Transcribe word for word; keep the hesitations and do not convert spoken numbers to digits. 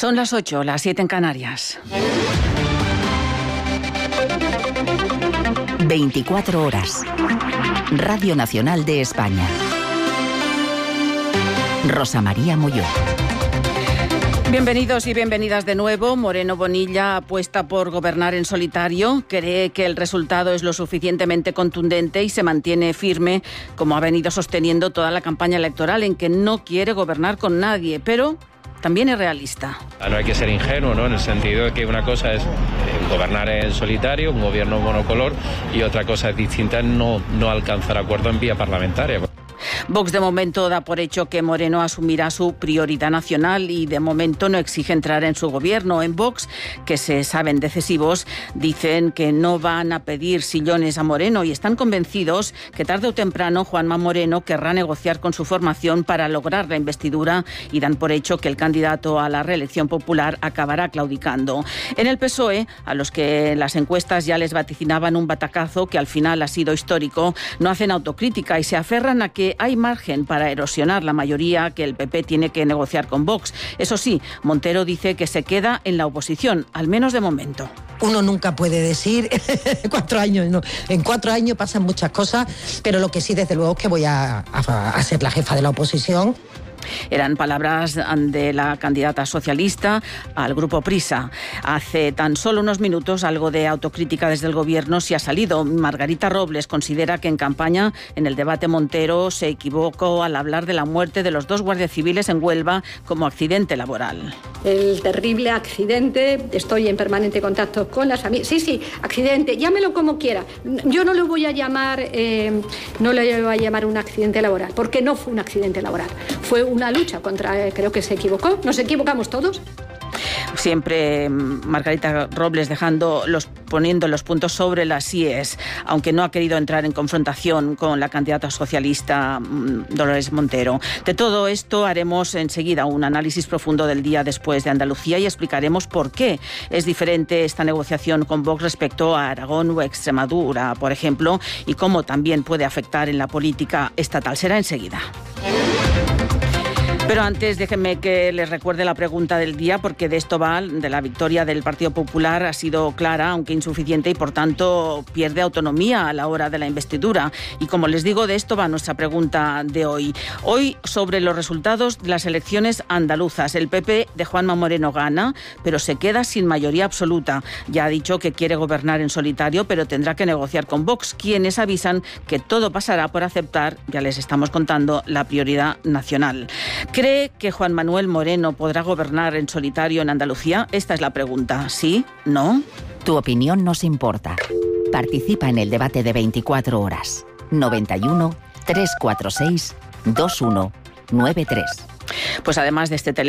Son las ocho, las siete en Canarias. veinticuatro horas. Radio Nacional de España. Rosa María Molló. Bienvenidos y bienvenidas de nuevo. Moreno Bonilla apuesta por gobernar en solitario, cree que el resultado es lo suficientemente contundente y se mantiene firme, como ha venido sosteniendo toda la campaña electoral, en que no quiere gobernar con nadie, pero también es realista. No hay que ser ingenuo, ¿no? En el sentido de que una cosa es gobernar en solitario, un gobierno monocolor, y otra cosa distinta es no, no alcanzar acuerdo en vía parlamentaria. Vox de momento da por hecho que Moreno asumirá su prioridad nacional y de momento no exige entrar en su gobierno. En Vox, que se saben decisivos, dicen que no van a pedir sillones a Moreno y están convencidos que tarde o temprano Juanma Moreno querrá negociar con su formación para lograr la investidura y dan por hecho que el candidato a la reelección popular acabará claudicando. En el P S O E, a los que las encuestas ya les vaticinaban un batacazo que al final ha sido histórico, no hacen autocrítica y se aferran a que hay margen para erosionar la mayoría que el P P tiene que negociar con Vox. Eso sí, Montero dice que se queda en la oposición, al menos de momento. Uno nunca puede decir cuatro años, no. En cuatro años pasan muchas cosas, pero lo que sí, desde luego, es que voy a, a, a ser la jefa de la oposición. Eran palabras de la candidata socialista al Grupo Prisa. Hace tan solo unos minutos algo de autocrítica desde el Gobierno sí ha salido. Margarita Robles considera que en campaña, en el debate Montero, se equivocó al hablar de la muerte de los dos guardias civiles en Huelva como accidente laboral. El terrible accidente, estoy en permanente contacto con las familias. Sí, sí, accidente, llámelo como quiera. Yo no lo voy a llamar, eh, no lo voy a llamar un accidente laboral, porque no fue un accidente laboral. Fue una lucha contra, eh, creo que se equivocó. ¿Nos equivocamos todos? Siempre Margarita Robles dejando los, poniendo los puntos sobre las íes, aunque no ha querido entrar en confrontación con la candidata socialista Dolores Montero. De todo esto haremos enseguida un análisis profundo del día después de Andalucía y explicaremos por qué es diferente esta negociación con Vox respecto a Aragón o Extremadura, por ejemplo, y cómo también puede afectar en la política estatal. Será enseguida. Pero antes déjenme que les recuerde la pregunta del día, porque de esto va, de la victoria del Partido Popular ha sido clara, aunque insuficiente, y por tanto pierde autonomía a la hora de la investidura. Y como les digo, de esto va nuestra pregunta de hoy. Hoy sobre los resultados de las elecciones andaluzas. El P P de Juanma Moreno gana, pero se queda sin mayoría absoluta. Ya ha dicho que quiere gobernar en solitario, pero tendrá que negociar con Vox, quienes avisan que todo pasará por aceptar, ya les estamos contando, la prioridad nacional. ¿Cree que Juan Manuel Moreno podrá gobernar en solitario en Andalucía? Esta es la pregunta. ¿Sí? ¿No? Tu opinión nos importa. Participa en el debate de veinticuatro horas. noventa y uno, trescientos cuarenta y seis, veintiuno noventa y tres. Pues además de este teléfono,